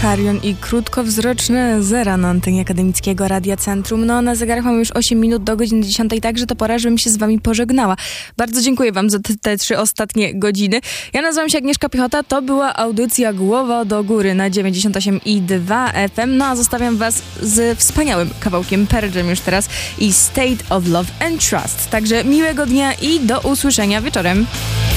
Karion i krótkowzroczne zera na antenie Akademickiego Radia Centrum. No, na zegarach mamy już 8 minut do godziny 10, także to pora, żebym się z wami pożegnała. Bardzo dziękuję wam za te 3 ostatnie godziny. Ja nazywam się Agnieszka Piechota, to była audycja Głowa do Góry na 98,2 FM. No a zostawiam was z wspaniałym kawałkiem Pearl Jam już teraz i State of Love and Trust. Także miłego dnia i do usłyszenia wieczorem.